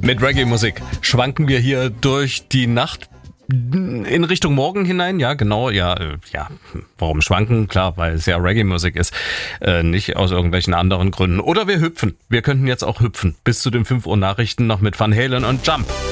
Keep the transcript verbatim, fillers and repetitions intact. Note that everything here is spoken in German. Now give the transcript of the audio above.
Mit Reggae-Musik schwanken wir hier durch die Nacht in Richtung Morgen hinein. Ja, genau, ja, äh, ja. Warum schwanken? Klar, weil es ja Reggae-Musik ist, äh, nicht aus irgendwelchen anderen Gründen. Oder wir hüpfen. Wir könnten jetzt auch hüpfen. Bis zu den fünf Uhr Nachrichten noch mit Van Halen und Jump.